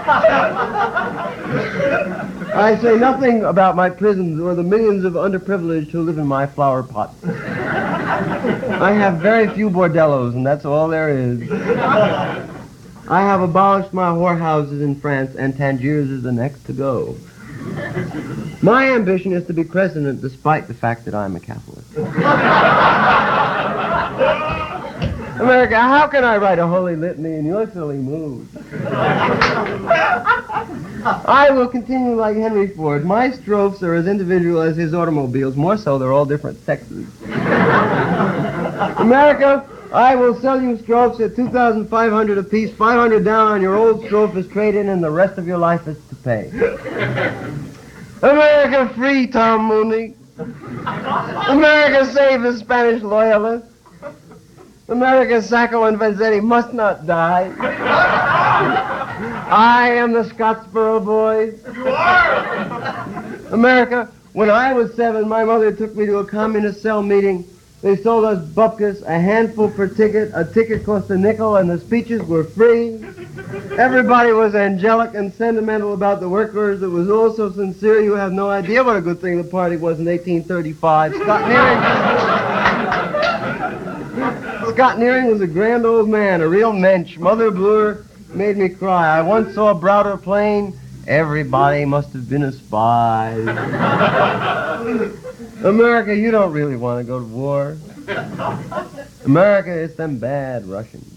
I say nothing about my prisons or the millions of underprivileged who live in my flower pots. I have very few bordellos, and that's all there is. I have abolished my whorehouses in France, and Tangiers is the next to go. My ambition is to be president despite the fact that I'm a Catholic. America, how can I write a holy litany in your silly mood? I will continue like Henry Ford. My strophes are as individual as his automobiles. More so, they're all different sexes. America, I will sell you strophes at $2,500 apiece, 500 down on your old strophe as trade-in, and the rest of your life is to pay. America, free Tom Mooney. America, save the Spanish loyalists. America, Sacco and Vanzetti must not die. I am the Scottsboro Boys. You are! America, when I was 7, my mother took me to a communist cell meeting. They sold us bupkis, a handful per ticket. A ticket cost a nickel, and the speeches were free. Everybody was angelic and sentimental about the workers. It was all so sincere, you have no idea what a good thing the party was in 1835. Scott Nearing was a grand old man, a real mensch. Mother Bloor made me cry. I once saw a Browder plane. Everybody must have been a spy. America, you don't really want to go to war. America, it's them bad Russians.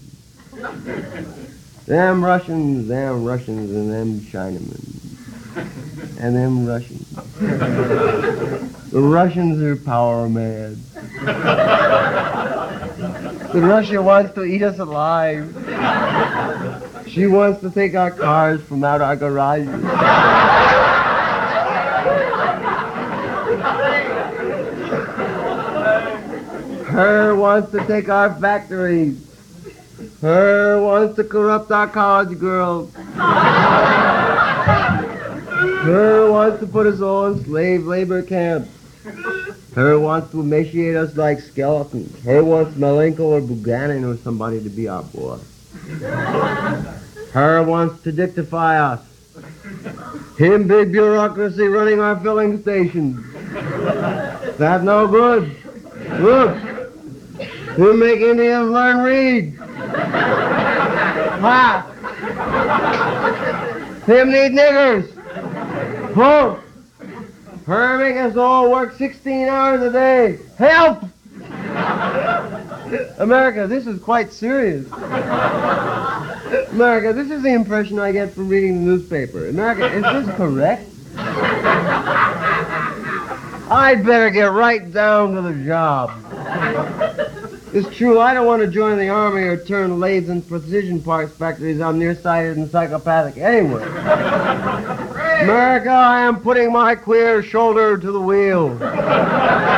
Them Russians, and them Chinamen. And them Russians. The Russians are power mad. The Russia wants to eat us alive. She wants to take our cars from out our garages. Her wants to take our factories. Her wants to corrupt our college girls. Her wants to put us all in slave labor camps. Her wants to emaciate us like skeletons. Her wants Malenko or Buchanan or somebody to be our boss. Her wants to dictify us. Him big bureaucracy running our filling stations. That's no good. Look. He'll make Indians learn read. Ha! Him need niggers. Huh? Her make us all work 16 hours a day. Help! America, this is quite serious. America, this is the impression I get from reading the newspaper. America, is this correct? I'd better get right down to the job. It's true, I don't want to join the army or turn lathes and precision parts factories. I'm nearsighted and psychopathic anyway. America, I am putting my queer shoulder to the wheel.